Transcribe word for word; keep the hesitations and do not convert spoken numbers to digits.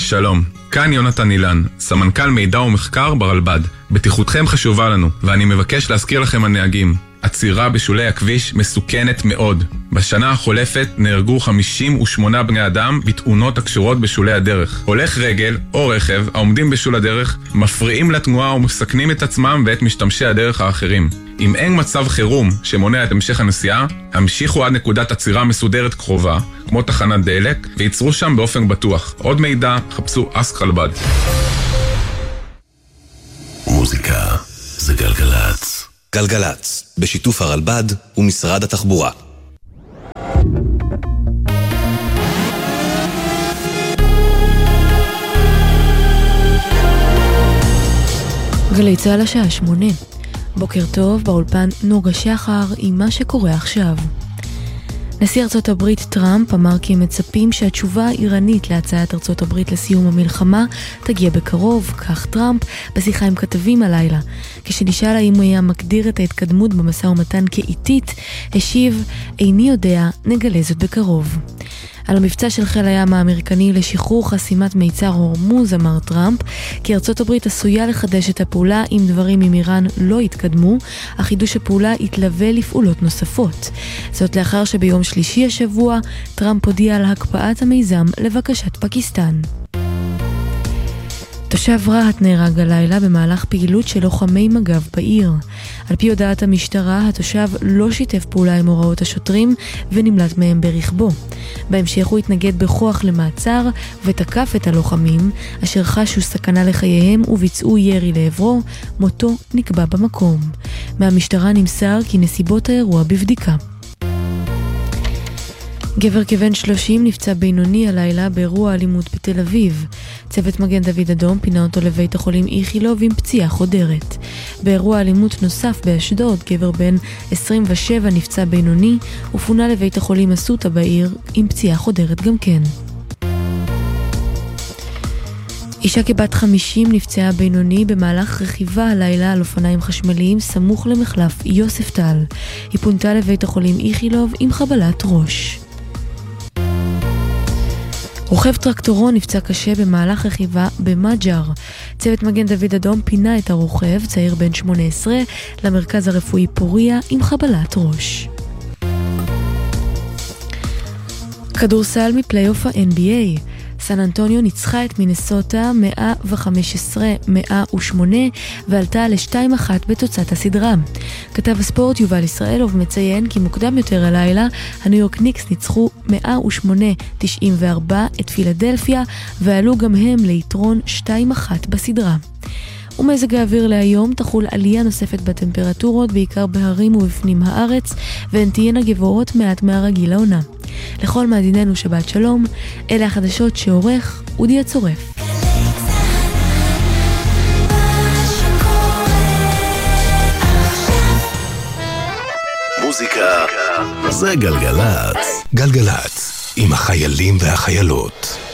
שלום, כאן יונתן אילן, סמנכ"ל מידע ומחקר ברלב"ד. בטיחותכם חשובה לנו, ואני מבקש להזכיר לכם הנהגים. עצירה בשולי הכביש מסוכנת מאוד. בשנה החולפת נהרגו חמישים ושמונה בני אדם בתאונות הקשורות בשולי הדרך. הולך רגל או רכב העומדים בשול הדרך מפריעים לתנועה ומסכנים את עצמם ואת משתמשי הדרך האחרים. אם אין מצב חירום שמונע את המשך הנסיעה, המשיכו עד נקודת עצירה מסודרת קרובה, כמו תחנת דלק, ויצרו שם באופן בטוח. עוד מידע, חפשו אסק רלב"ד. מוזיקה זה גלגלץ. גלגלץ, בשיתוף הרלב"ד ומשרד התחבורה. גלי צהל השעה שמונה. בוקר טוב, באולפן נוגה שחר עם מה שקורה עכשיו. נשיא ארצות הברית טראמפ אמר כי הם מצפים שהתשובה האיראנית להצעת ארצות הברית לסיום המלחמה תגיע בקרוב, כך טראמפ בשיחה עם כתבים הלילה. כשנשאל האם הוא היה מגדיר את ההתקדמות במשא ומתן כאיטית, השיב, איני יודע, נגלה זאת בקרוב. על המבצע של חיל הים האמריקני לשחרור חסימת מיצר הורמוז אמר טראמפ כי ארצות הברית עשויה לחדש את הפעולה אם דברים עם איראן לא יתקדמו, אך חידוש הפעולה יתלווה לפעולות נוספות. זאת לאחר שביום שלישי השבוע טראמפ הודיע על הקפאת המיזם לבקשת פקיסטן. תושב רהט נהרג הלילה במהלך פעילות של לוחמי מג"ב בעיר. על פי הודעת המשטרה, התושב לא שיתף פעולה עם הוראות השוטרים ונמלט מהם ברכבו. בהמשך הוא התנגד בכוח למעצר ותקף את הלוחמים, אשר חשו סכנה לחייהם וביצעו ירי לעברו, מותו נקבע במקום. מהמשטרה נמסר כי נסיבות האירוע בבדיקה. גבר כבן שלושים נפצע בינוני הלילה באירוע אלימות בתל אביב. צוות מגן דוד אדום פינה אותו לבית החולים איכילוב עם פציעה חודרת. באירוע אלימות נוסף באשדוד, גבר בן עשרים ושבע נפצע בינוני ופונה לבית החולים אסותא בעיר עם פציעה חודרת גם כן. אישה כבת חמישים נפצעה בינוני במהלך רכיבה הלילה על אופניים חשמליים סמוך למחלף יוסף טל. היא פונתה לבית החולים איכילוב עם חבלת ראש. רוכב טרקטורון נפצע קשה במהלך רכיבה במג'ר. צוות מגן דוד אדום פינה את הרוכב, צעיר בן שמונה עשרה, למרכז הרפואי פוריה עם חבלת ראש. כדורסל מפלייאוף ה-אן בי איי. סן אנטוניו ניצחה את מינסוטה מאה וחמש עשרה מאה ושמונה ועלתה ל-שתיים אחת בתוצאת הסדרה. כתב הספורט יובל ישראלוב מציין כי מוקדם יותר הלילה הניו יורק ניקס ניצחו מאה ושמונה תשעים וארבע את פילדלפיה ועלו גם הם ליתרון שתיים אחת בסדרה. ומזג האוויר להיום תחול עלייה נוספת בטמפרטורות בעיקר בהרים ובפנים הארץ והן תהיינה גבוהות מעט מהרגיל לעונה. לכל מאזיננו שבת שלום, אלה החדשות שעורך אודי הצורף. מוזיקה זה גלגלץ. גלגלץ עם החיילים והחיילות.